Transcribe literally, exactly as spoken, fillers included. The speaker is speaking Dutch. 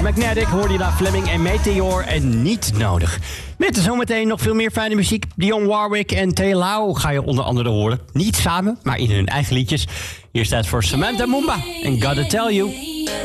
Magnetic hoorde je daar Fleming en Meteor en Niet Nodig. Met zometeen nog veel meer fijne muziek. Dionne Warwick en Telau ga je onder andere horen. Niet samen, maar in hun eigen liedjes. Hier staat voor Samantha Mumba en Gotta Tell You.